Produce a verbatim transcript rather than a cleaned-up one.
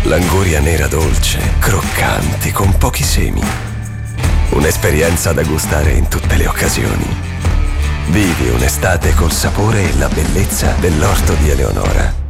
L'anguria nera dolce, croccanti, con pochi semi. Un'esperienza da gustare in tutte le occasioni. Vivi un'estate col sapore e la bellezza dell'orto di Eleonora.